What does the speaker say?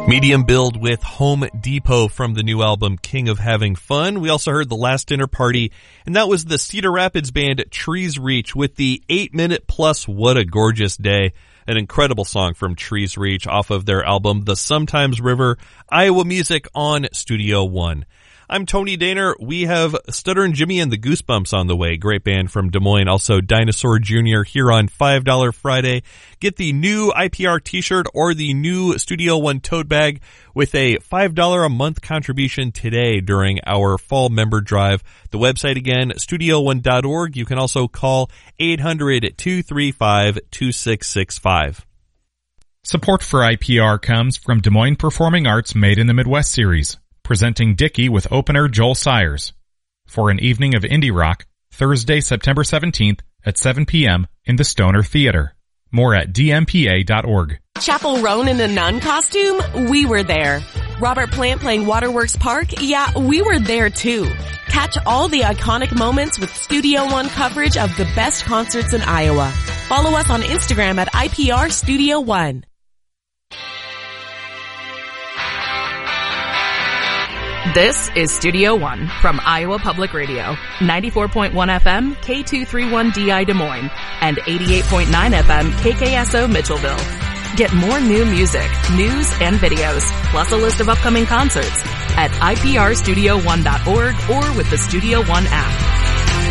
Medium Build with Home Depot from the new album King of Having Fun. We also heard The Last Dinner Party, and that was the Cedar Rapids band Trees Reach with the 8-minute plus What a Gorgeous Day. An incredible song from Trees Reach off of their album The Sometimes River, Iowa Music on Studio One. I'm Tony Daner. We have Stutterin' Jimmy and the Goosebumps on the way. Great band from Des Moines. Also Dinosaur Jr. here on $5 Friday. Get the new IPR t-shirt or the new Studio One tote bag with a $5 a month contribution today during our fall member drive. The website again, studioone.org. You can also call 800-235-2665. Support for IPR comes from Des Moines Performing Arts Made in the Midwest series, presenting Dickie with opener Joel Sayers for an evening of indie rock, Thursday, September 17th at 7 p.m. in the Stoner Theater. More at dmpa.org. Chapel Roan in a nun costume? We were there. Robert Plant playing Waterworks Park? Yeah, we were there too. Catch all the iconic moments with Studio One coverage of the best concerts in Iowa. Follow us on Instagram at IPR Studio One. This is Studio One from Iowa Public Radio, 94.1 FM, K231DI Des Moines, and 88.9 FM, KKSO Mitchellville. Get more new music, news, and videos, plus a list of upcoming concerts at iprstudio1.org or with the Studio One app.